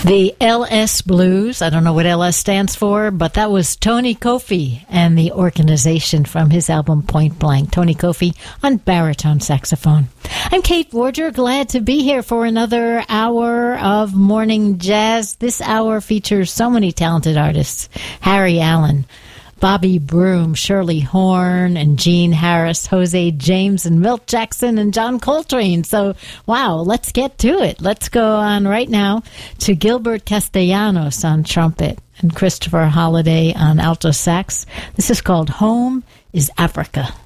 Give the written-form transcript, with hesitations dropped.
The LS Blues, I don't know what LS stands for, but that was Tony Kofi and the organization from his album Point Blank. Tony Kofi on baritone saxophone. I'm Kate Borger, glad to be here for another hour of morning jazz. This hour features so many talented artists. Harry Allen, Bobby Broom, Shirley Horn, and Gene Harris, Jose James, and Milt Jackson, and John Coltrane. So, wow, let's get to it. Let's go on right now to Gilbert Castellanos on trumpet and Christopher Holliday on alto sax. This is called Home is Africa.